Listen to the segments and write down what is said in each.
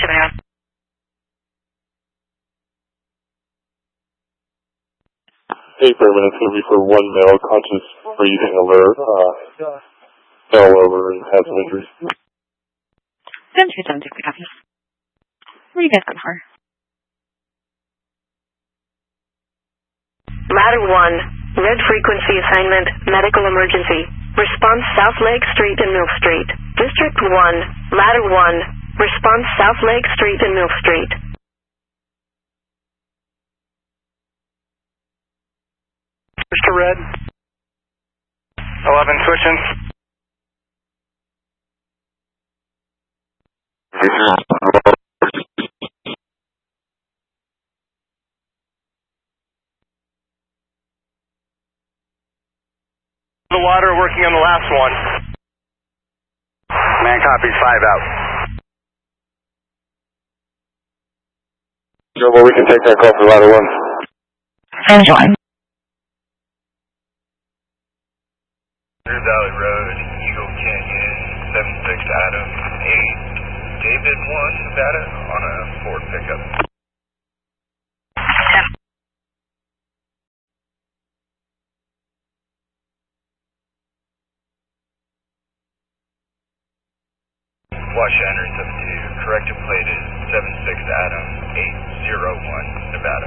anyone. Hey, Berman, it's going to be for one male conscious breathing alert, fell over and had some injuries. 737, copy. Where are you guys going for? Ladder 1, red frequency assignment, medical emergency. Response South Lake Street and Mill Street. District 1, Ladder 1, response South Lake Street and Mill Street. Mr. Red. 11 switching. The water working on the last one. Man copies, 5 out. Well, we can take that call for ladder 1. And join. Deer Valley Road, Eagle Canyon, 76 Adam, 8, David 1, Nevada, on a Ford pickup. Wash entering 72, corrected plate is 76 Adam, 801, Nevada.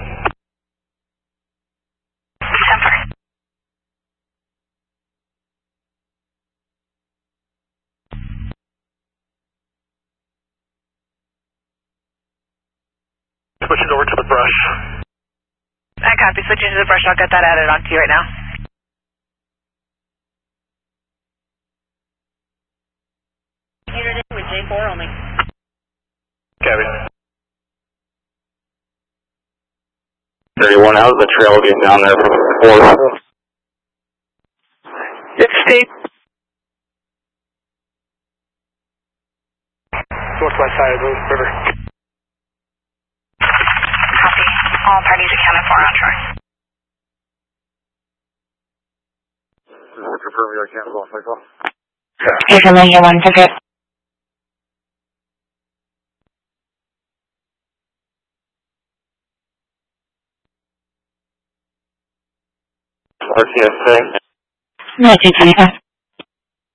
Switching over to the brush. I copy. Switching to the brush. I'll get that added on to you right now. Unit in with J4 only. Copy. 31 out of the trail, getting down there from 4. It's steep. Northwest side of the river. Copy. All parties accounted for on track. Confirm your cancel off my call. Here's a linear 1 ticket. RCS say. No, 225.